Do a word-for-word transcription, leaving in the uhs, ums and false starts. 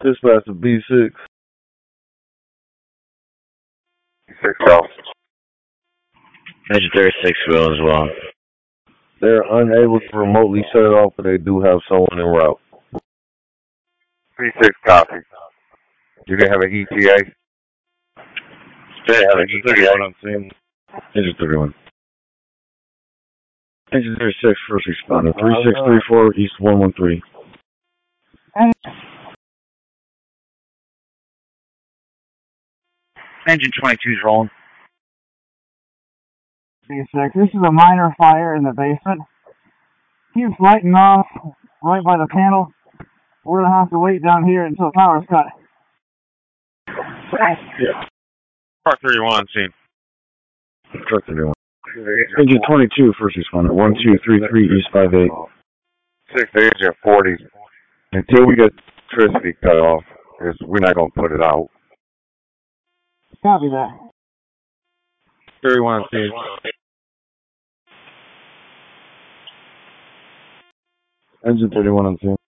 Dispatch to B six. six L. Engine thirty-six will as well. They're unable to remotely shut it off, but they do have someone en route. B six copy. Do they have an E T A? They have an E T A. I'm seeing. Engine thirty-one. Engine thirty-six, first responder. three six three four, East one one three. Engine twenty-two is rolling. B six, this is a minor fire in the basement. Keeps lighting off right by the panel. We're gonna have to wait down here until the power's cut. Yeah. Truck thirty-one on scene. Truck thirty-one. Engine twenty-two, first responder. one two three three, East five eight. six to engine forty. Until we get electricity cut off, because we're not going to put it out. Copy that. thirty-one on scene. Engine thirty-one on scene.